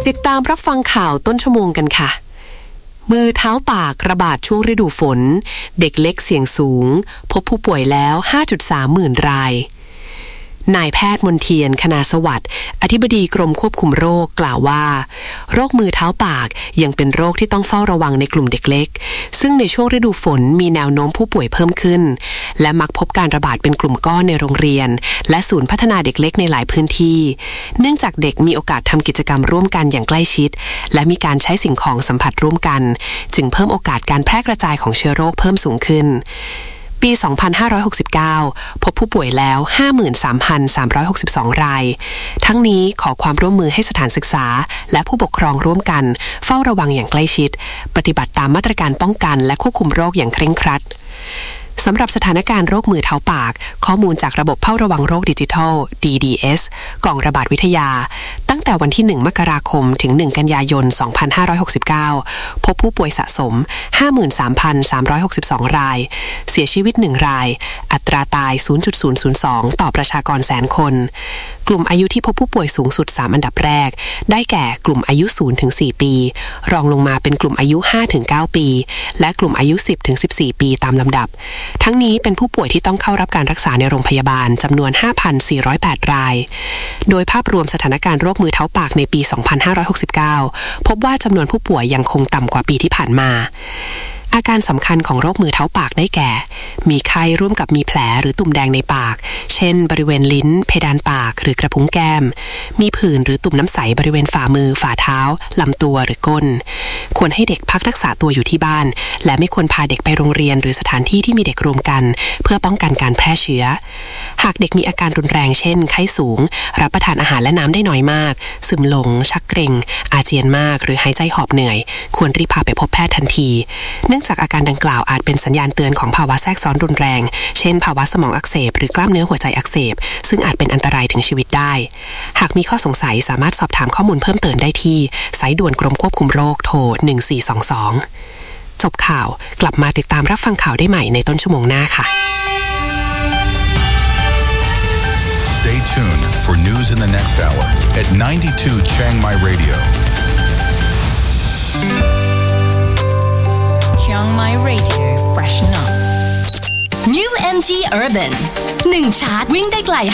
ติดตามรับฟังข่าวต้นชั่วโมงกันค่ะมือเท้าปากระบาดช่วงฤดูฝนเด็กเล็กเสี่ยงสูงพบผู้ป่วยแล้ว 5.3 หมื่นรายนายแพทย์มนเทียนคณาสวัสดิ์อธิบดีกรมควบคุมโรคกล่าวว่าโรคมือเท้าปากยังเป็นโรคที่ต้องเฝ้าระวังในกลุ่มเด็กเล็กซึ่งในช่วงฤดูฝนมีแนวโน้มผู้ป่วยเพิ่มขึ้นและมักพบการระบาดเป็นกลุ่มก้อนในโรงเรียนและศูนย์พัฒนาเด็กเล็กในหลายพื้นที่เนื่องจากเด็กมีโอกาสทำกิจกรรมร่วมกันอย่างใกล้ชิดและมีการใช้สิ่งของสัมผัสร่วมกันจึงเพิ่มโอกาสการแพร่กระจายของเชื้อโรคเพิ่มสูงขึ้นปี 2569 พบผู้ป่วยแล้ว 53,362 รายทั้งนี้ขอความร่วมมือให้สถานศึกษาและผู้ปกครองร่วมกันเฝ้าระวังอย่างใกล้ชิดปฏิบัติตามมาตรการป้องกันและควบคุมโรคอย่างเคร่งครัดสำหรับสถานการณ์โรคมือเท้าปากข้อมูลจากระบบเฝ้าระวังโรคดิจิทัล DDS กองระบาดวิทยาตั้งแต่วันที่ 1 มกราคมถึง 1 กันยายน 2569 พบผู้ป่วยสะสม 53,362 รายเสียชีวิต 1 รายอัตราตาย 0.002 ต่อประชากรแสนคนกลุ่มอายุที่พบผู้ป่วยสูงสุด 3 อันดับแรกได้แก่กลุ่มอายุ 0-4 ปีรองลงมาเป็นกลุ่มอายุ 5-9 ปีและกลุ่มอายุ 10-14 ปีตามลำดับทั้งนี้เป็นผู้ป่วยที่ต้องเข้ารับการรักษาในโรงพยาบาลจำนวน 5,408 รายโดยภาพรวมสถานการณ์โรคมือเท้าปากในปี 2569 พบว่าจำนวนผู้ป่วยยังคงต่ำกว่าปีที่ผ่านมาอาการสำคัญของโรคมือเท้าปากได้แก่มีไข้ร่วมกับมีแผลหรือตุ่มแดงในปากเช่นบริเวณลิ้นเพดานปากหรือกระพุ้งแก้มมีผื่นหรือตุ่มน้ำใสบริเวณฝ่ามือฝ่าเท้าลำตัวหรือก้นควรให้เด็กพักรักษาตัวอยู่ที่บ้านและไม่ควรพาเด็กไปโรงเรียนหรือสถานที่ที่มีเด็กรวมกันเพื่อป้องกันการแพร่เชื้อหากเด็กมีอาการรุนแรงเช่นไข้สูงรับประทานอาหารและน้ำได้น้อยมากซึมหลงชักเกร็งอาเจียนมากหรือหายใจหอบเหนื่อยควรรีบพาไปพบแพทย์ทันทีเนื่องจากอาการดังกล่าวอาจเป็นสัญญาณเตือนของภาวะแทรกซ้อนรุนแรงเช่นภาวะสมองอักเสบหรือกล้ามเนื้อหัวใจอักเสบซึ่งอาจเป็นอันตรายถึงชีวิตได้หากมีข้อสงสัยสามารถสอบถามข้อมูลเพิ่มเติมได้ที่สายด่วนกรมควบคุมโรคโทร1422จบข่าวกลับมาติดตามรับฟังข่าวได้ใหม่ในต้นชั่วโมงหน้าค่ะ Stay tuned for news in the next hour at 92 Chiang Mai Radio. Chiang Mai Radio freshen up. New MG Urban 1 ชาร์จวิ่งได้ไกล